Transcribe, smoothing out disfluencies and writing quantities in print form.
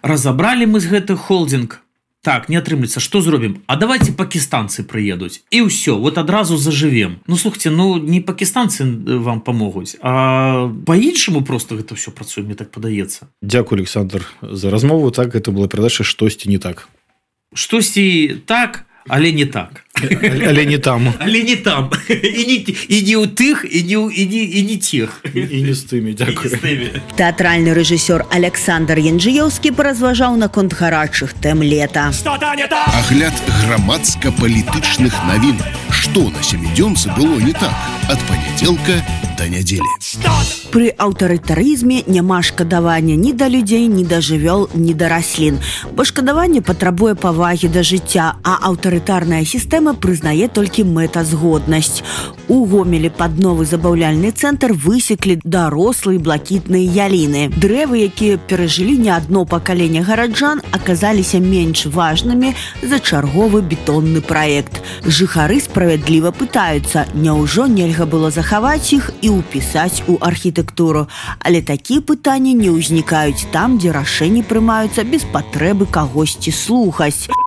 разабралі мы з гэты холдинг. Так, не атрымлецца, што зробім? А давайте пакістанцы прыедуць. І ўсё, вот адразу зажывем. Ну, слухайте, ну, не пакістанцы вам памогуць, а па-іншаму просто гэта ўсё працуе, мне так падаецца. Дзякуй, Александр, за размову. Так, гэта была перадача «Штосьці не так». Штосьці так, але не так. Але не там. Але не там. І не ў тых, і не тех. І не з тымі, дзякуй. Тэатральны рэжысёр Александр Янджыёўскі паразважаў наконт гарачых тэм лета. Агляд грамадска-палітычных навін. Што на сямідзёнцы было не так? Ад панядзелка да нядзелі. Пры аўтарытарызме няма шкадавання ні да людзей, ні да жывёл, ні да раслін. Бо шкадаванне патрабуе павагі да жыцця, а аўтарытарная сістэма прызнае толькі мэтазгоднасць. У Гомелі пад новы забаўляльны цэнтр высеклі дарослыя блакітныя яліны. Дрэвы, якія перажылі не адно пакаленне гараджан, аказаліся менш важнымі за чарговы бетонны праект. Жыхары справядліва пытаюцца, няўжо нельга было захаваць іх і ўпісаць у архітэктуру. Але такія пытанні не ўзнікаюць там, дзе рашэнні прымаюцца без патрэбы кагосьці слухаць.